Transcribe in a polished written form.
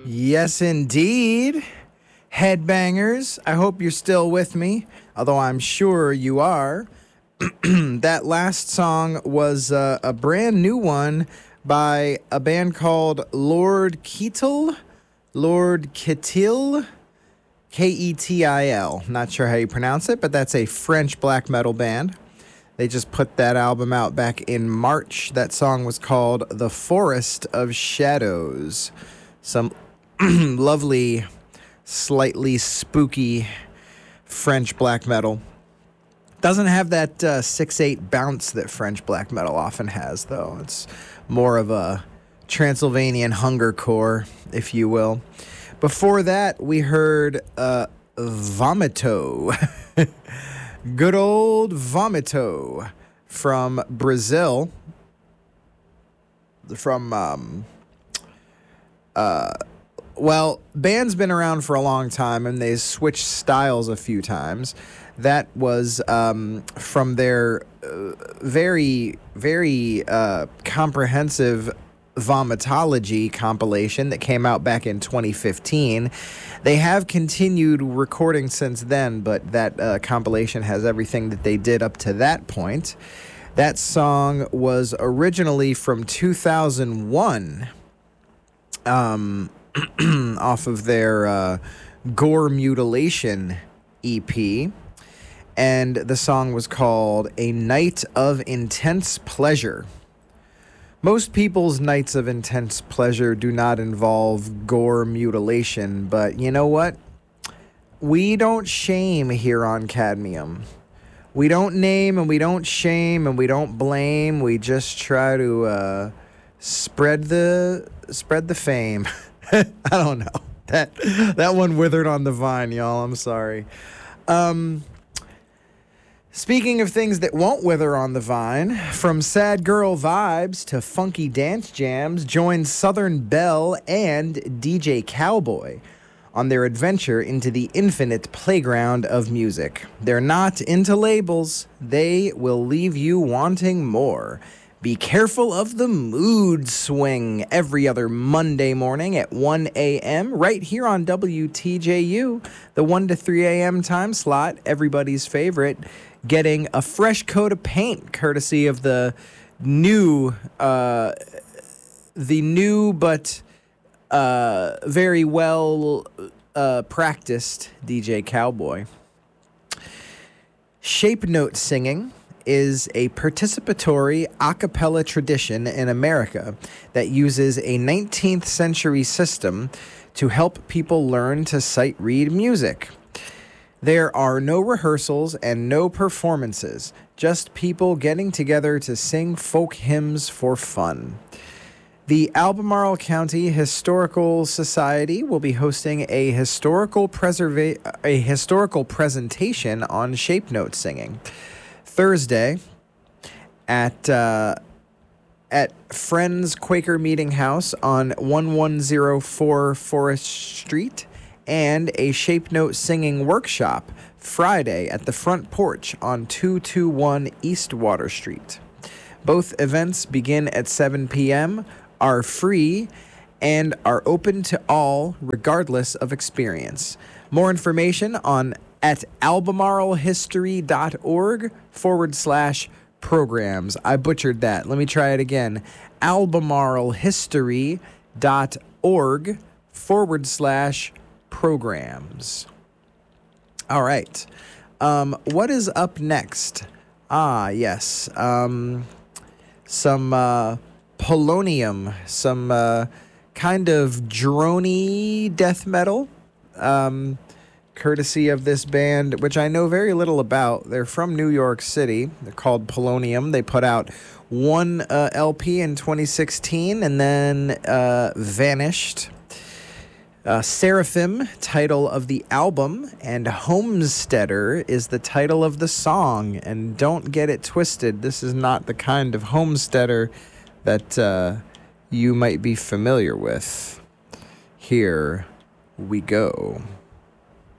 Yes, indeed. Headbangers, I hope you're still with me, although I'm sure you are. That last song was a brand new one by a band called Lord Ketil. Lord Ketil. Ketil. Not sure how you pronounce it, but that's a French black metal band. They just put that album out back in March. That song was called The Forest of Shadows. Some lovely, slightly spooky French black metal. Doesn't have that 6/8 bounce that French black metal often has, though. It's more of a Transylvanian hunger core, if you will. Before that, we heard Vomito. Good old Vomito from Brazil. Well, band's been around for a long time, and they switched styles a few times. That was from their very, very comprehensive Vomitology compilation that came out back in 2015. They have continued recording since then, but that compilation has everything that they did up to that point. That song was originally from 2001, off of their Gore Mutilation EP, and the song was called A Night of Intense Pleasure. Most people's nights of intense pleasure do not involve gore mutilation, but you know what? We don't shame here on Cadmium. We don't name and we don't shame and we don't blame. We just try to spread the fame. I don't know. That one withered on the vine, y'all. I'm sorry. Speaking of things that won't wither on the vine, from sad girl vibes to funky dance jams, join Southern Belle and DJ Cowboy on their adventure into the infinite playground of music. They're not into labels. They will leave you wanting more. Be careful of the mood swing every other Monday morning at 1 a.m. right here on WTJU, the 1 to 3 a.m. time slot, everybody's favorite, getting a fresh coat of paint courtesy of the new but very well practiced DJ Cowboy. Shape note singing is a participatory a cappella tradition in America that uses a 19th century system to help people learn to sight read music. There are no rehearsals and no performances, just people getting together to sing folk hymns for fun. The Albemarle County Historical Society will be hosting a historical presentation on shape note singing Thursday at Friends Quaker Meeting House on 1104 Forest Street, and a shape note singing workshop Friday at the Front Porch on 221 East Water Street. Both events begin at 7 p.m., are free, and are open to all regardless of experience. More information at albemarlehistory.org/programs. I butchered that. Let me try it again. albemarlehistory.org/programs. All right. What is up next? Yes. Some polonium, some kind of droney death metal, courtesy of this band, which I know very little about. They're from New York City. They're called Polonium. They put out one LP in 2016 and then vanished. Seraphim, title of the album, and Homesteader is the title of the song. And don't get it twisted, this is not the kind of homesteader that you might be familiar with. Here we go.